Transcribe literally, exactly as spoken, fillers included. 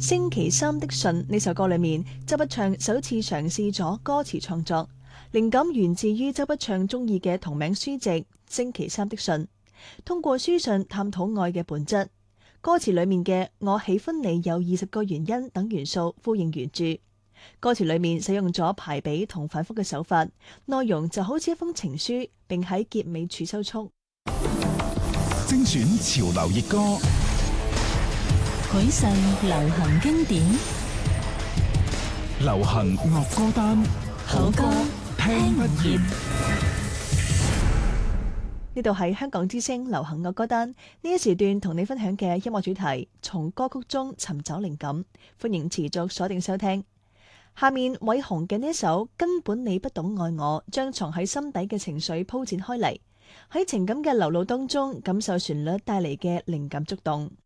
星期三的信呢首歌裏面，周筆暢首次嘗試咗歌詞創作，靈感源自於周筆暢中意嘅同名書籍《星期三的信》，通過書信探討愛嘅本質。歌詞裏面嘅我喜歡你有二十個原因等元素呼應原著。歌詞裏面使用咗排比同反覆嘅手法，內容就好似一封情書，並喺結尾處收束。 精選潮流熱歌， 許世流行經典， 流行樂歌單， 好歌聽不厭。 呢度係香港之聲流行樂歌單，呢一時段同你分享嘅音樂主題，從歌曲中尋找靈感，歡迎持續鎖定收聽。下面韋雄嘅呢一首根本你不懂愛我，將藏喺心底嘅情緒鋪展開嚟，喺情感嘅流露當中，感受旋律帶嚟嘅靈感觸動。